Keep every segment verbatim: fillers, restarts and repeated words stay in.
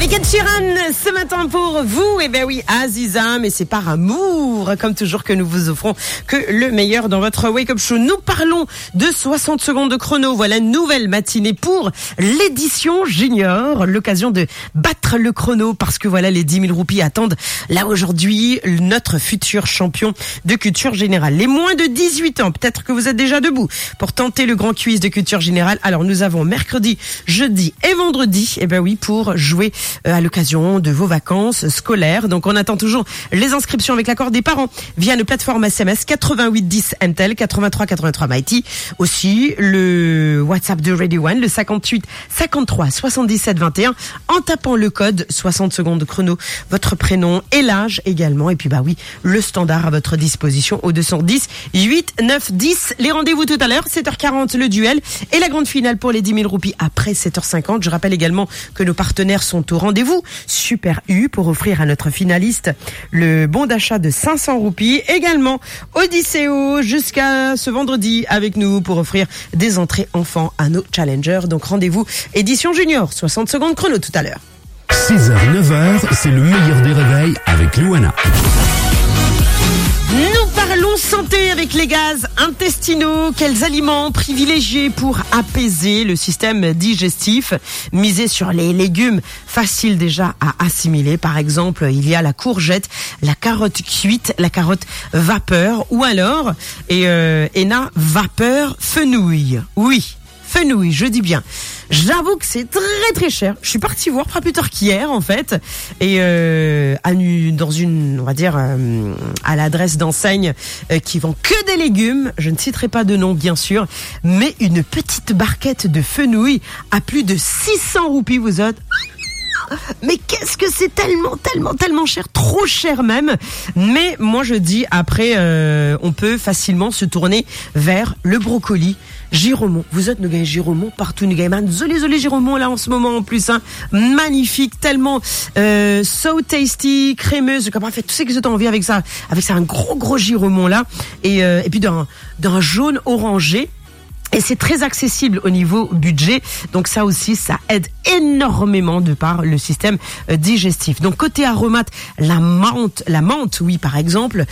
Avec Ed Sheeran, ce matin pour vous, eh ben oui, Aziza, mais c'est par amour, comme toujours, que nous vous offrons que le meilleur dans votre wake-up show. Nous parlons de soixante secondes de chrono. Voilà une nouvelle matinée pour l'édition junior, l'occasion de battre le chrono, parce que voilà, les dix mille roupies attendent là aujourd'hui notre futur champion de culture générale. Les moins de dix-huit ans, peut-être que vous êtes déjà debout pour tenter le grand quiz de culture générale. Alors nous avons mercredi, jeudi et vendredi, eh ben oui, pour jouer à l'occasion de vos vacances scolaires. Donc on attend toujours les inscriptions avec l'accord des parents via nos plateformes S M S quatre-vingt-huit dix M T L, quatre-vingt-trois quatre-vingt-trois Mighty. Aussi le WhatsApp de Radio One, le cinquante-huit cinquante-trois soixante-dix-sept vingt et un, en tapant le code soixante secondes de chrono, votre prénom et l'âge également. Et puis bah oui, le standard à votre disposition au deux cent dix huit neuf dix. Les rendez-vous tout à l'heure, sept heures quarante le duel et la grande finale pour les dix mille roupies après sept heures cinquante. Je rappelle également que nos partenaires sont au rendez-vous. Super U pour offrir à notre finaliste le bon d'achat de cinq cents roupies. Également Odysseo jusqu'à ce vendredi avec nous pour offrir des entrées enfants à nos challengers. Donc rendez-vous édition junior, soixante secondes chrono tout à l'heure. six heures neuf heures, c'est le meilleur des réveils avec Louana. Nous parlons santé avec les gaz intestinaux. Quels aliments privilégier pour apaiser le système digestif? Miser sur les légumes faciles déjà à assimiler. Par exemple, il y a la courgette, la carotte cuite, la carotte vapeur, ou alors et euh, Ena vapeur fenouil. Oui, fenouil, je dis bien. J'avoue que c'est très très cher. Je suis partie voir pas plus tard qu'hier en fait, et euh, à, dans une, on va dire, euh, à l'adresse d'enseigne euh, qui vend que des légumes. Je ne citerai pas de nom bien sûr, mais une petite barquette de fenouil à plus de six cents roupies. Vous êtes... Mais qu'est-ce que c'est tellement, tellement, tellement cher, trop cher même. Mais moi je dis après, euh, on peut facilement se tourner vers le brocoli. Giromont, vous êtes nos gars Giromont partout, nos gars. Désolé, désolé Giromont là en ce moment en plus, hein. Magnifique, tellement euh, so tasty, crémeuse. Comme en fait, tout ce que vous avez envie avec ça, avec ça un gros gros Giromont là, et euh, et puis d'un d'un jaune orangé. Et c'est très accessible au niveau budget. Donc ça aussi, ça aide énormément de par le système digestif. Donc côté aromate, la menthe, la menthe, oui, par exemple,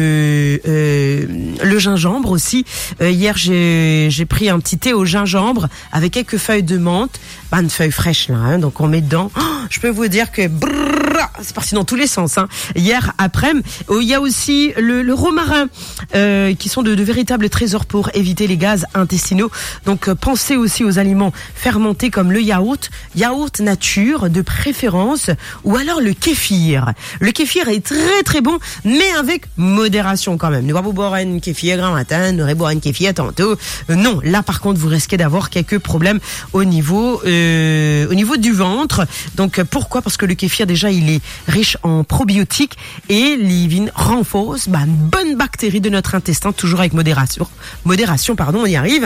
le euh, le gingembre aussi. Euh, hier, j'ai j'ai pris un petit thé au gingembre avec quelques feuilles de menthe, bah, une feuille fraîche là, hein, donc on met dedans. Oh, je peux vous dire que brrr, c'est parti dans tous les sens. Hein. Hier après-midi, il y a aussi le, le romarin, euh, qui sont de, de véritables trésors pour éviter les gaz intestinaux. Donc euh, pensez aussi aux aliments fermentés comme le yaourt, yaourt nature de préférence, ou alors le kéfir. Le kéfir est très très bon, mais avec modération quand même. Ne pas vous boire une kéfir grand matin, ne pas boire une kéfir tantôt. Euh, non, là par contre vous risquez d'avoir quelques problèmes au niveau euh, au niveau du ventre. Donc pourquoi? Parce que le kéfir déjà il est riche en probiotiques et il renforce bah, une bonne bactérie de notre intestin, toujours avec modération. Modération, pardon, on y arrive.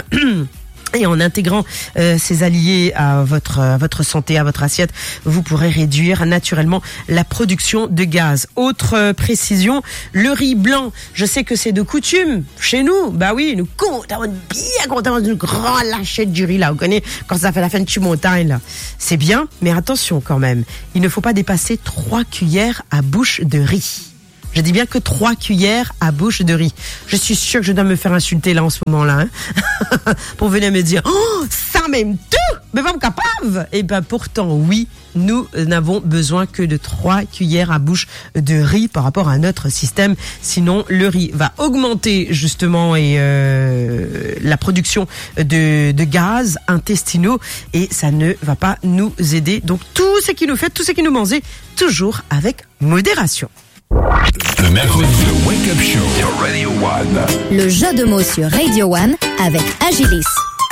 Et en intégrant euh, ces alliés à votre à votre santé, à votre assiette, vous pourrez réduire naturellement la production de gaz. Autre euh, précision, le riz blanc, je sais que c'est de coutume chez nous. Bah oui, nous comptons bien, comptons une grande lâchette du riz là. Vous connaissez quand ça fait la fin de montagne là. C'est bien, mais attention quand même. Il ne faut pas dépasser trois cuillères à bouche de riz. Je dis bien que trois cuillères à bouche de riz. Je suis sûre que je dois me faire insulter là en ce moment-là, hein, pour venir me dire « Oh, ça m'aime tout, mais pas capable !» Et ben pourtant, oui, nous n'avons besoin que de trois cuillères à bouche de riz par rapport à notre système. Sinon, le riz va augmenter justement et euh, la production de, de gaz intestinaux et ça ne va pas nous aider. Donc tout ce qui nous fait, tout ce qui nous mange, toujours avec modération. Le mercredi, le Wake Up Show sur Radio One. Le jeu de mots sur Radio One avec Agilis.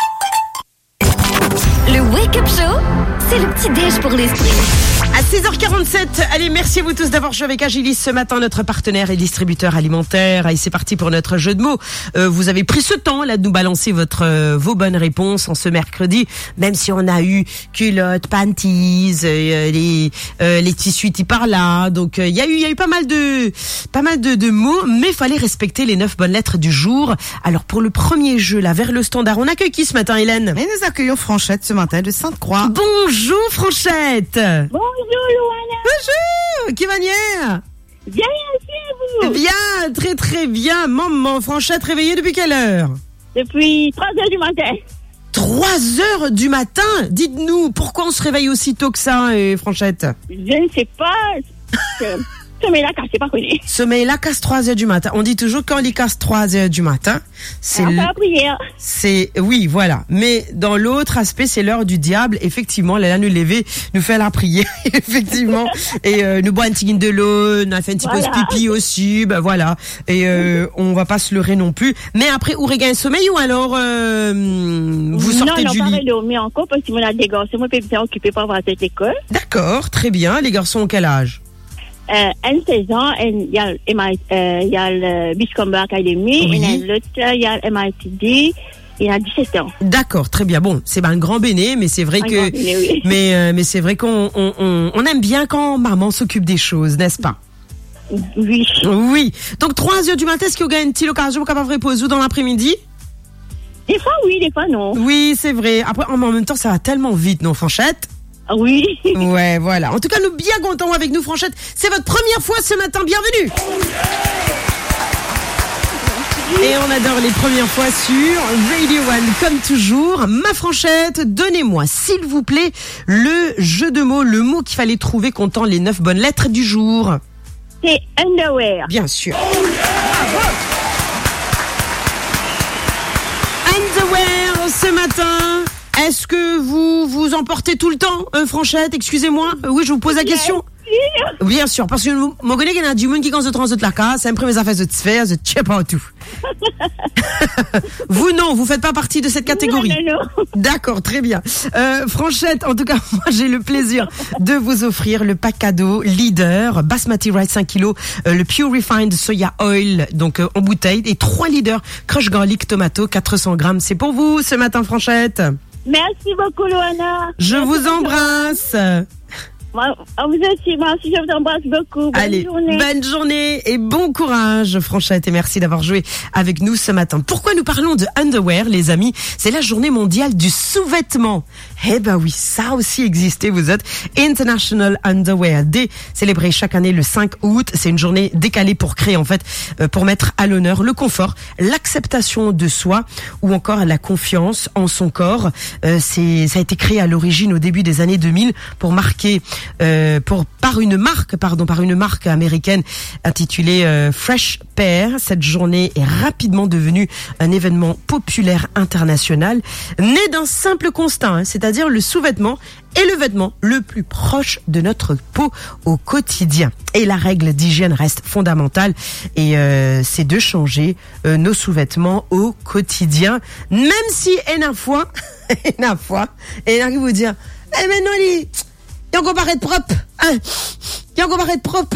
Le Wake Up Show, c'est le petit déj pour l'esprit. À six heures quarante-sept, allez, merci à vous tous d'avoir joué avec Agilis ce matin, notre partenaire et distributeur alimentaire. Et c'est parti pour notre jeu de mots. Euh, vous avez pris ce temps là de nous balancer votre euh, vos bonnes réponses en ce mercredi, même si on a eu culottes, panties, euh, les euh, les tissus qui par là. Donc il euh, y a eu il y a eu pas mal de pas mal de, de mots, mais il fallait respecter les neuf bonnes lettres du jour. Alors pour le premier jeu là vers le standard, on accueille qui ce matin, Hélène? Et nous accueillons Franchette ce matin. matin de Sainte-Croix. Bonjour Franchette. Bonjour Louana. Bonjour. Qui va bien? Bien, merci à vous. Bien, très très bien. Maman Franchette, réveillée depuis quelle heure? Depuis trois heures du matin. trois heures du matin? Dites-nous, pourquoi on se réveille aussi tôt que ça, et Franchette? Je ne sais pas. Sommeil la casse, c'est pas connu. Sommeil la casse trois heures du matin. On dit toujours quand il casse trois heures du matin, c'est Après le... la prière. C'est, oui, voilà. Mais dans l'autre aspect, c'est l'heure du diable. Effectivement, là, nous lever, nous faire la prière. Effectivement. Et, euh, nous boire une petite de l'eau, nous a fait un petit Voilà. peu de pipi aussi. Ben voilà. Et, euh, on va pas se leurrer non plus. Mais après, ou regagne sommeil ou alors, euh, vous sortez non, du non, lit? pas dormir encore parce que mon a des garçons, moi, je suis bien occupé par avoir cette école. D'accord, très bien. Les garçons ont quel âge? Euh, une saison, il y a, euh, il y a le Beachcomber Academy, Oui. il y a l'autre, il y a M I T D, il y a dix-sept ans. D'accord, très bien. Bon, c'est pas un grand béné, mais c'est vrai Un que, grand béné, oui. mais, euh, mais c'est vrai qu'on, on, on, on aime bien quand maman s'occupe des choses, n'est-ce pas? Oui. Oui. Donc, trois heures du matin, est-ce qu'il y a une petite occasion pour de reposer dans l'après-midi? Des fois, oui, des fois, non. Oui, c'est vrai. Après, en même temps, ça va tellement vite, non, Franchette? Oui. Ouais, voilà. En tout cas, nous bien contents avec nous, Franchette. C'est votre première fois ce matin. Bienvenue. Et on adore les premières fois sur Radio One, comme toujours. Ma Franchette, donnez-moi, s'il vous plaît, le jeu de mots, le mot qu'il fallait trouver comptant les neuf bonnes lettres du jour. C'est underwear. Bien sûr. Underwear ce matin. Est-ce que vous vous en portez tout le temps, euh, Franchette? Excusez-moi. Euh, oui, je vous pose la question. Bien sûr, parce que mon collègue il y a du monde qui quand se transite la case, c'est un premier affaire de te faire, je sais pas tout. Vous non, vous faites pas partie de cette catégorie. Non, non, non. D'accord, très bien. Euh, Franchette, en tout cas, moi j'ai le plaisir de vous offrir le pack cadeau Leader Basmati Rice cinq kilos, euh, le Pure Refined Soya Oil, donc euh, en bouteille, et trois Leader Crush Garlic Tomato quatre cents grammes. C'est pour vous ce matin, Franchette. Merci beaucoup, Loana. Je Merci vous beaucoup. embrasse. Moi, vous aussi, moi aussi, je vous embrasse beaucoup. Bonne Allez, journée. bonne journée et bon courage, Franchette, et merci d'avoir joué avec nous ce matin. Pourquoi nous parlons de underwear, les amis? C'est la journée mondiale du sous-vêtement. Eh ben oui, ça aussi existait, vous êtes International Underwear Day, célébré chaque année le cinq août. C'est une journée décalée pour créer, en fait, euh, pour mettre à l'honneur le confort, l'acceptation de soi ou encore la confiance en son corps. Euh, c'est, ça a été créé à l'origine au début des années deux mille pour marquer Euh, pour par une marque pardon par une marque américaine intitulée euh, Fresh Pair. Cette journée est rapidement devenue un événement populaire international né d'un simple constat, hein, c'est-à-dire le sous-vêtement est le vêtement le plus proche de notre peau au quotidien. Et la règle d'hygiène reste fondamentale et euh, c'est de changer euh, nos sous-vêtements au quotidien, même si une fois une fois et arrive vous dire eh mais non les il encore paraître propre, hein. Il encore paraître propre.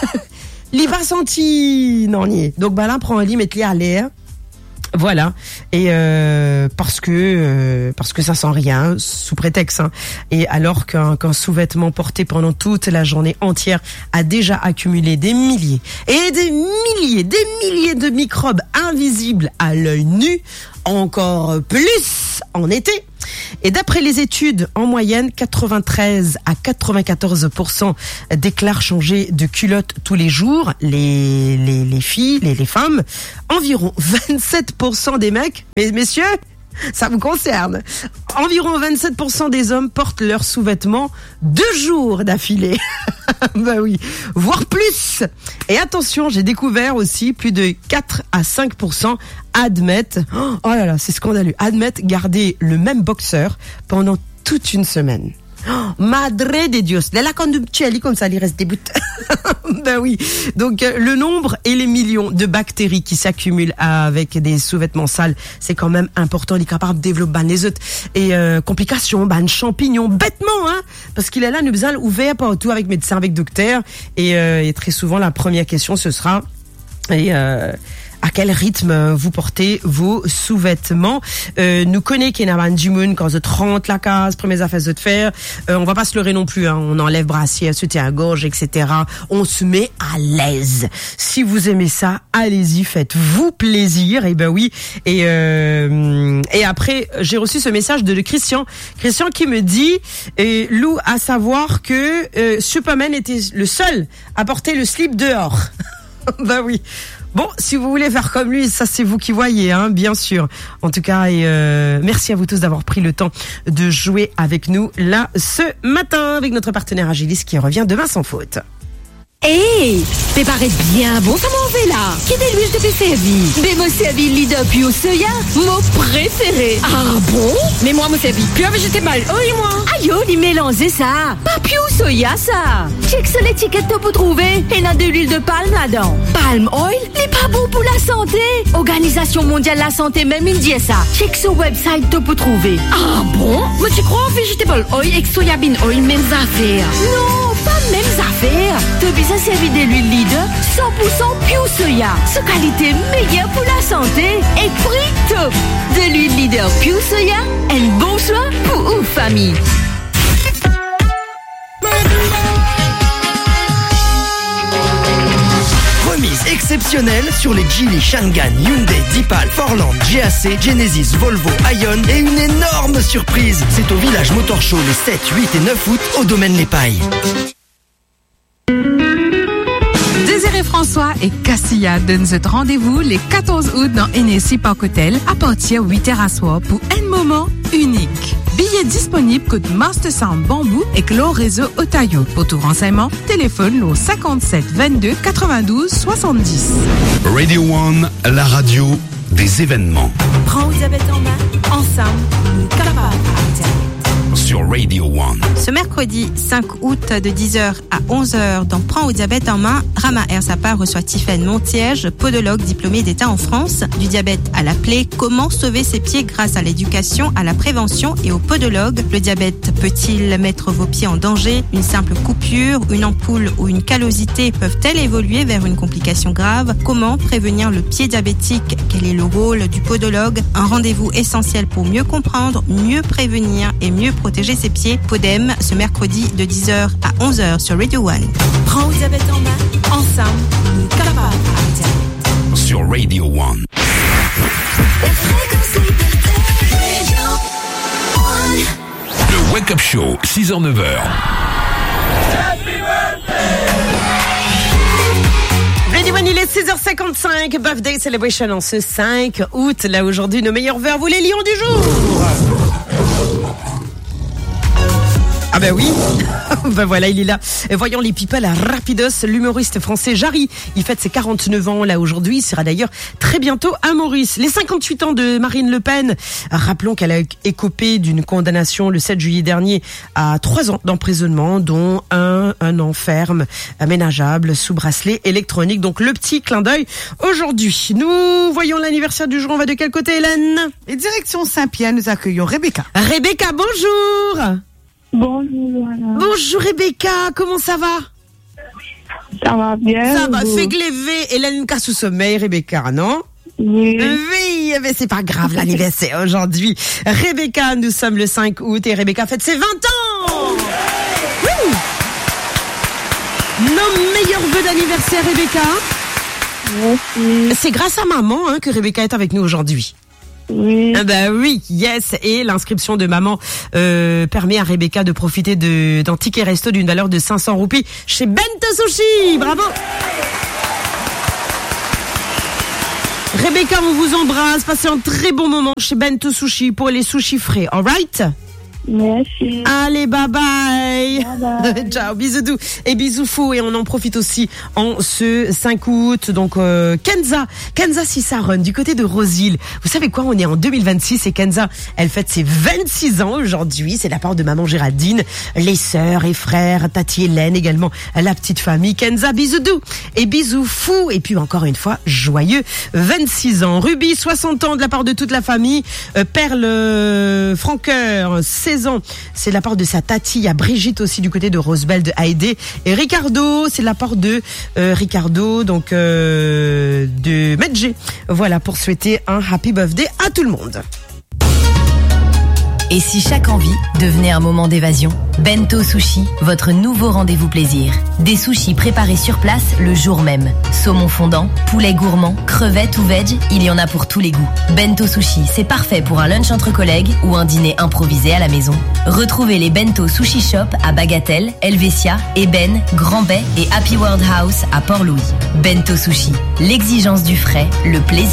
Il pas senti, non, ni. Donc, bah là, prends un lit, mets-le à l'air. Voilà. Et, euh, parce que, euh, parce que ça sent rien, sous prétexte, hein. Et alors qu'un, qu'un sous-vêtement porté pendant toute la journée entière a déjà accumulé des milliers et des milliers, des milliers de microbes invisibles à l'œil nu, encore plus en été. Et d'après les études, en moyenne, quatre-vingt-treize à quatre-vingt-quatorze pour cent déclarent changer de culotte tous les jours, les, les, les filles, les, les femmes. Environ vingt-sept pour cent des mecs, mais messieurs, ça vous concerne. Environ vingt-sept pour cent des hommes portent leurs sous-vêtements deux jours d'affilée. Bah oui, voire plus. Et attention, j'ai découvert aussi plus de quatre à cinq pour cent admettent, oh là là, c'est scandaleux, admettent garder le même boxeur pendant toute une semaine. Oh, madre de Dios. Là, quand tu es comme ça, il reste des bouts. Ben oui. Donc, euh, le nombre et les millions de bactéries qui s'accumulent avec des sous-vêtements sales, c'est quand même important. Il est capable de développer les autres et euh, complications, ban champignons, bêtement, hein, parce qu'il est là, nous besoin ouvert partout avec médecin, avec docteur. Et, euh, et très souvent, la première question, ce sera, et euh, à quel rythme vous portez vos sous-vêtements. Euh, nous connaît Kenaman du Moon quand the trente la case, premières affaires de faire. Euh, on va pas se leurrer non plus, hein. On enlève brassière, soutien à gorge, et cetera. On se met à l'aise. Si vous aimez ça, allez-y, faites-vous plaisir. Et ben oui. Et euh, et après, j'ai reçu ce message de Christian. Christian qui me dit, et Lou, à savoir que euh, Superman était le seul à porter le slip dehors. Bah oui. Bon, si vous voulez faire comme lui, ça c'est vous qui voyez, hein, bien sûr. En tout cas, et euh, merci à vous tous d'avoir pris le temps de jouer avec nous là ce matin avec notre partenaire Agilis qui revient demain sans faute. Hé, hey, c'est paraît bien bon ça m'en fait là. Qui est l'huile de P C V? Des mo servi leader puis au soya, mon préféré. Ah bon? Mais moi me servi puis végétal. Oh moi. Aïe, il mélanger ça. Pas puis au soya ça. Check sur l'étiquette pour trouver. Et n'a de l'huile de palme là-dedans. Palm oil, n'est pas bon pour la santé. Organisation mondiale de la santé même il dit ça. Check sur website pour trouver. Ah bon? Moi tu crois vegetable oil et soya bean oil mêmes affaires? Non, pas mêmes affaires. Tu as servi de l'huile leader cent pour cent pure soya. Ce qualité meilleure pour la santé et prix top. De l'huile leader pure soya, un bon choix pour une famille. Remise exceptionnelle sur les Geely, Shangan, Hyundai, Deepal, Forland, G A C, Genesis, Volvo, Ion et une énorme surprise. C'est au Village Motor Show les sept, huit et neuf août au domaine Les Pailles. Désiré François et Cassia donnent ce rendez-vous les quatorze août dans N S C Park Hotel à partir de huit heures à soir pour un moment unique. Billets disponibles côté Master Sound Bambou et Clos Réseau Otayo. Pour tout renseignement, téléphone au cinquante-sept vingt-deux quatre-vingt-douze soixante-dix. Radio One, la radio des événements. Prends Elisabeth en main, ensemble, nous capables. Sur Radio One. Ce mercredi cinq août de dix heures à onze heures dans Prends au diabète en main, Rama Air Sapin reçoit Tiffaine Montiège, podologue diplômée d'État en France. Du diabète à la plaie, comment sauver ses pieds grâce à l'éducation, à la prévention et au podologue? Le diabète peut-il mettre vos pieds en danger? Une simple coupure, une ampoule ou une callosité peuvent-elles évoluer vers une complication grave? Comment prévenir le pied diabétique? Quel est le rôle du podologue? Un rendez-vous essentiel pour mieux comprendre, mieux prévenir et mieux protéger ses pieds. Podem, ce mercredi de dix heures à onze heures sur Radio One. Prends Elisabeth en main, ensemble, nous capables. Sur Radio One. Le Wake Up Show, six heures neuf heures. Radio One, il est six heures cinquante-cinq, Birthday Celebration en ce cinq août. Là aujourd'hui, nos meilleurs vœux à vous les lions du jour. Ah ben oui, ben voilà, il est là. Voyons les people à Rapidos, l'humoriste français Jarry. Il fête ses quarante-neuf ans là aujourd'hui. Il sera d'ailleurs très bientôt à Maurice. Les cinquante-huit ans de Marine Le Pen. Rappelons qu'elle a écopé d'une condamnation le sept juillet dernier à trois ans d'emprisonnement, dont un, un an ferme, aménageable, sous bracelet électronique. Donc le petit clin d'œil aujourd'hui. Nous voyons l'anniversaire du jour. On va de quel côté, Hélène? Et direction Saint-Pierre, nous accueillons Rebecca. Rebecca, bonjour. Bonjour, Anna. Bonjour Rebecca, comment ça va? Ça va bien? Ça va, vous? fait gléver. Hélène casse sous sommeil, Rebecca, non? Oui. Oui, mais c'est pas grave, l'anniversaire aujourd'hui. Rebecca, nous sommes le cinq août et Rebecca fête ses vingt ans. Oui. Nos meilleurs vœux d'anniversaire, Rebecca. Merci. C'est grâce à maman hein, que Rebecca est avec nous aujourd'hui. Oui. Ah bah oui, yes. Et l'inscription de maman euh, permet à Rebecca de profiter de, d'un ticket resto d'une valeur de cinq cents roupies chez Bento Sushi. Bravo. Rebecca, on vous embrasse. Passez un très bon moment chez Bento Sushi pour les sushis frais. Alright? Merci. Allez, bye bye. Bye bye. Ciao, bisous doux et bisous fous. Et on en profite aussi en ce cinq août. Donc, euh, Kenza, Kenza Sissaron, du côté de Rosil. Vous savez quoi? On est en deux mille vingt-six et Kenza, elle fête ses vingt-six ans aujourd'hui. C'est de la part de maman Géraldine, les sœurs et frères, Tati Hélène également, la petite famille. Kenza, bisous doux et bisous fous. Et puis encore une fois, joyeux vingt-six ans. Ruby, soixante ans de la part de toute la famille. Euh, Perle, euh, Franqueur, César, seize ans, c'est de la part de sa tati. Il y a Brigitte aussi du côté de Rosebel de Haïdé. Et Ricardo, c'est de la part de euh, Ricardo, donc euh, de Medjé. Voilà, pour souhaiter un happy birthday à tout le monde. Et si chaque envie devenait un moment d'évasion? Bento Sushi, votre nouveau rendez-vous plaisir. Des sushis préparés sur place le jour même. Saumon fondant, poulet gourmand, crevettes ou veg, il y en a pour tous les goûts. Bento Sushi, c'est parfait pour un lunch entre collègues ou un dîner improvisé à la maison. Retrouvez les Bento Sushi Shop à Bagatelle, Helvetia, Eben, Grand Bay et Happy World House à Port-Louis. Bento Sushi, l'exigence du frais, le plaisir